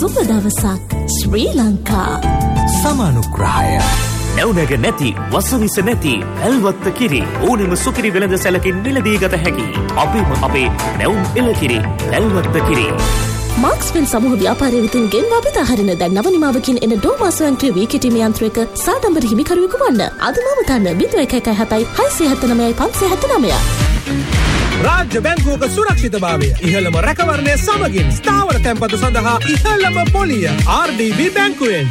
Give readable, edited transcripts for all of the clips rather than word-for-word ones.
සුබ දවසක් ශ්‍රී ලංකා. සමානුග්‍රහය නැවුනග නැති වසවිස නැති ඇල්වත්ත කිරි ඕනෙම සුකිරි වෙළඳ සැලකින් මිලදී ගත හැකි අපේ නැවුම් එළකිරි ඇල්වත්ත කිරි. මාක්ස්වෙල් සමූහ ව්‍යාපාරය විසින් ගෙන්වා බෙදා හරින දැන් නවනිමාවකින් එන ඩෝමා ස්වයංක්‍රීය වී කිටීම යන්ත්‍රයක සාඩම්බර හිමිකරුවෙකු වන්න. අදම වතන්න 0117 679 579. රාජ්‍ය බැංකුවක සුරක්ෂිතභාවය ඉහළම රැකවරණය සමගින් ස්ථාවර තැන්පතු සඳහා ඉහළම පොලිය RDB බැංකුවෙන්.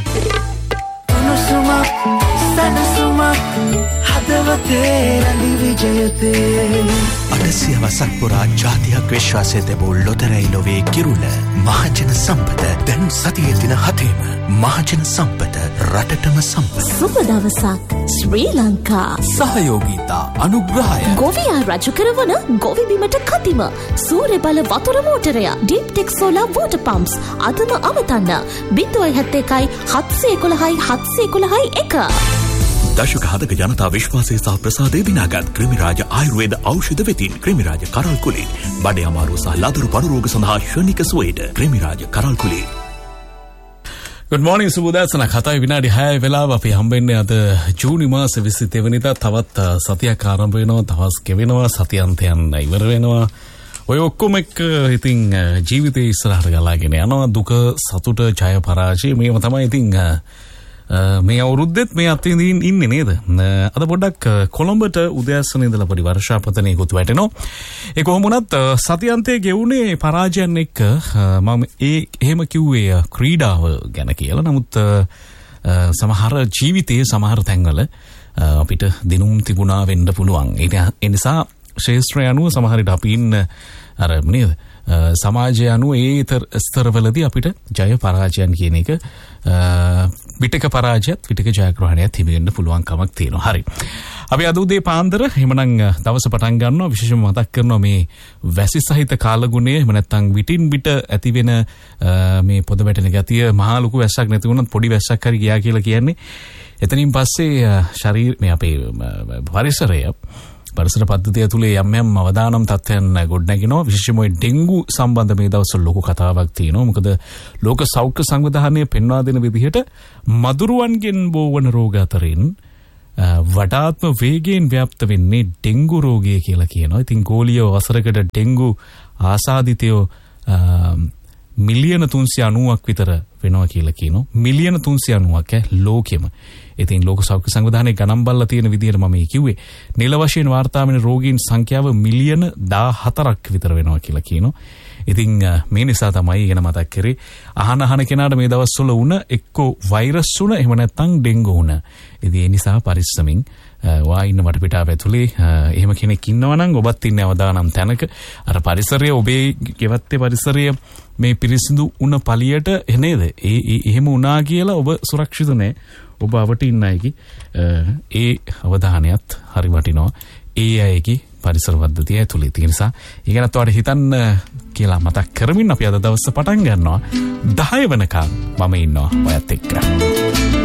අටසිය වසක් පුරා ජාතියක් විශ්වාසය තිබූ ලොතරැයි ලොවේ කිරුළ මහජන සම්පත දැන් සතියේ දින 7ම මහජන සම්පත රටටම සම්පත. සුබ දවසක් ශ්‍රී ලංකා. සහයෝගීතා අනුග්‍රහය ගොවියා රජු කරවන ගොවි බිමට කතිම සූර්ය බල වතුර මෝටරය ඩීප් ටෙක් සෝලාර් වෝටර් පම්ප්ස් අදම අවතන්න 071 711 711 1. දශක හදක ජනතා විශ්වාසය සහ ප්‍රසාදය දිනාගත් ක්‍රිමිරාජ ආයුර්වේද ඖෂධ වෙතින් ක්‍රිමිරාජ කරල් කුලේ බඩේ අමාරුව සහ ලදරු පඩු රෝග සඳහා ශනික සුවයට ක්‍රිමිරාජ කරල් කුලේ. Good morning සුබෝදෑසන. 7 විනාඩි 6 වෙලාව අපි හම්බෙන්නේ අද ජූනි මාස 22 වෙනිදා. තවත් සතියක් ආරම්භ වෙනවා, තවස් ගෙවෙනවා, සතියන්තයන් ඉවර වෙනවා. ඔය ඔක්කොම එක්ක ඉතින් ජීවිතේ ඉස්සරහට ගලාගෙන යනවා. දුක, සතුට, ජය පරාජය මේව තමයි ඉතින් මේ අවුරුද්දෙත් මේ අත්විඳින්න ඉන්නේ නේද? අද පොඩ්ඩක් කොළඹට උදෑසන ඉඳලා පොඩි වර්ෂාපතනයකුත් වැටෙනවා. ඒ කොහොම වුණත් සතියන්තයේ ගෙවුනේ පරාජයන් එක්ක. මම එහෙම කිව්වේ ක්‍රීඩාව ගැන කියලා. නමුත් සමහර ජීවිතයේ සමහර තැන්වල අපිට දිනුම් තිබුණා වෙන්න පුළුවන්. ඒ නිසා ශාස්ත්‍රය අනුව සමහර විට අපි ඉන්න අර නේද? සමාජය අනුව ඒ ස්තරවලදී අපිට ජය පරාජයන් කියන එක විටක පරාජයත් විටක ජයග්‍රහණයත් හිමි වෙන්න පුළුවන් කමක් තියෙනවා. හරි. අපි අද උදේ පාන්දර එහෙමනම් දවස පටන් ගන්නවා. විශේෂයෙන්ම මතක් කරනවා මේ වැසි සහිත කාලගුණය එහෙම නැත්නම් විටින් විට ඇති වෙන මේ පොද වැටෙන ගතිය මහා ලොකු වැස්සක් නැති වුණත් පොඩි වැස්සක් හරි ගියා කියලා කියන්නේ. එතනින් පස්සේ ශරීර මේ අපේ පරිසර පද්ධතිය තුලේ යම් යම් අවදානම් තත්ත්වයන් ගොඩනැගෙනවා. විශේෂයෙන්ම ඩෙන්ගු සම්බන්ධ මේ දවස්වල ලොකු කතාවක් තියෙනවා. මොකද ලෝක සෞඛ්‍ය සංවිධානය පෙන්වා දෙන විදිහට මදුරුවන්ගෙන් බෝවන රෝග අතරින් වඩාත්ම වේගයෙන් ව්‍යාප්ත වෙන්නේ ඩෙන්ගු රෝගය කියලා කියනවා. ඉතින් ගෝලීය වසරකට ඩෙන්ගු ආසාදිතයෝ මිලියන 390ක් විතර වෙනවා කියලා කියනවා. මිලියන 390ක් ලෝකෙම. ඉතින් ලෝක සෞඛ්‍ය සංවිධානයේ ගණන් බලලා තියෙන විදිහට මම කිව්වේ නිල වශයෙන් වාර්තා වෙන රෝගීන් සංඛ්‍යාව මිලියන 14ක් විතර වෙනවා කියලා කියනවා. ඉතින් මේ නිසා තමයි ගැන මතක් කරේ අහන කෙනාට මේ දවස්වල වුණ එක්කෝ වෛරස් වුණ එහෙම නැත්නම් ඩෙන්ගු වුණ. ඉතින් ඒ නිසා පරිස්සමින් වා ඉන්න වටපිටාව ඇතුලේ එහෙම කෙනෙක් ඉන්නවා නම් ඔබත් ඉන්නේ අවදානම් තැනක අර පරිසරය ඔබේ ගෙවත්තේ පරිසරය මේ පිරිසිදු උණ පළියට නේද? එහෙම වුණා කියලා ඔබ සුරක්ෂිත නැහැ. ඔබ අවට ඉන්න අයගේ ඒ අවධානයත් හරි වටිනවා. ඒ අයගේ පරිසර පද්ධතිය ඇතුලේ. ඒ නිසා ඊගෙනත් ඔයාලට හිතන්න කියලා මතක් කරමින් අපි අද දවස් පටන් ගන්නවා. 10 වෙනකම් මම ඉන්නවා ඔයත් එක්ක.